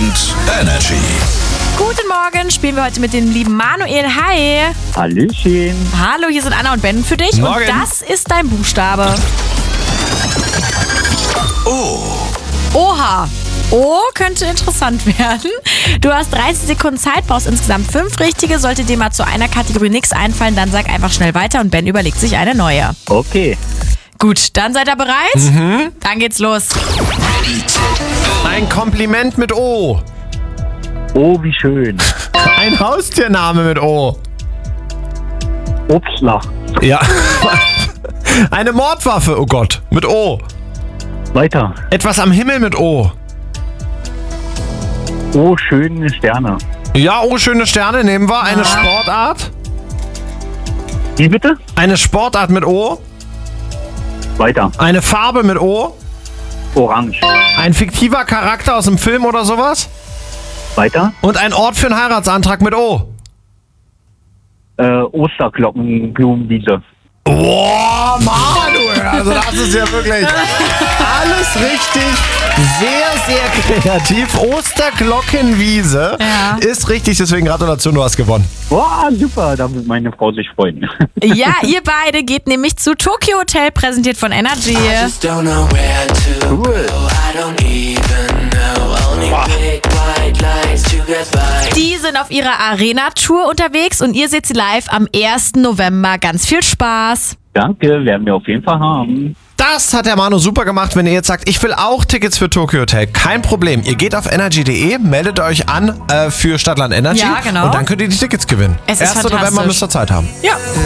Energy. Guten Morgen, spielen wir heute mit dem lieben Manuel. Hi. Hallöchen. Hallo, hier sind Anna und Ben für dich. Morgen. Und das ist dein Buchstabe. O. Oha. O könnte interessant werden. Du hast 30 Sekunden Zeit, brauchst insgesamt 5 richtige. Sollte dir mal zu einer Kategorie nichts einfallen, dann sag einfach schnell weiter und Ben überlegt sich eine neue. Okay. Gut, dann seid ihr bereit? Dann geht's los. Ein Kompliment mit O. Oh, wie schön. Ein Haustiername mit O. Obstler. Ja. Eine Mordwaffe, oh Gott, mit O. Weiter. Etwas am Himmel mit O. Oh, schöne Sterne. Ja, oh, schöne Sterne nehmen wir. Eine Sportart. Wie bitte? Eine Sportart mit O. Weiter. Eine Farbe mit O. Orange. Ein fiktiver Charakter aus einem Film oder sowas. Weiter. Und ein Ort für einen Heiratsantrag mit O. Osterglockenblumenwiese. Boah, Manuel, also das ist ja wirklich alles richtig, sehr, sehr kreativ. Osterglockenwiese ist richtig, deswegen Gratulation, du hast gewonnen. Boah, super, da wird meine Frau sich freuen. Ja, ihr beide geht nämlich zu Tokyo Hotel, präsentiert von Energy. Don't know where to Cool. go, I don't even know. Only big white lights to get by. Die sind auf ihrer Arena-Tour unterwegs und ihr seht sie live am 1. November. Ganz viel Spaß. Danke, werden wir auf jeden Fall haben. Das hat der Manu super gemacht. Wenn ihr jetzt sagt, ich will auch Tickets für Tokyo Hotel, kein Problem. Ihr geht auf energy.de, meldet euch an für Stadtland Energy Ja, genau. und dann könnt ihr die Tickets gewinnen. Es ist 1. November fantastisch. müsst ihr Zeit haben. Ja.